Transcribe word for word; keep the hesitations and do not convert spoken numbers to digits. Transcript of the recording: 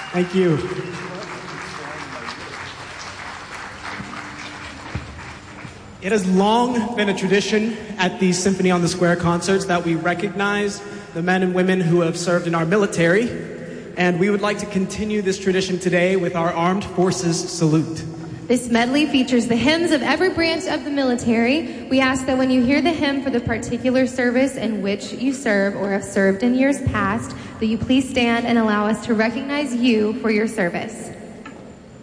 Thank you. It has long been a tradition at these Symphony on the Square concerts that we recognize the men and women who have served in our military, and we would like to continue this tradition today with our Armed Forces Salute. This medley features the hymns of every branch of the military. We ask that when you hear the hymn for the particular service in which you serve or have served in years past, that you please stand and allow us to recognize you for your service.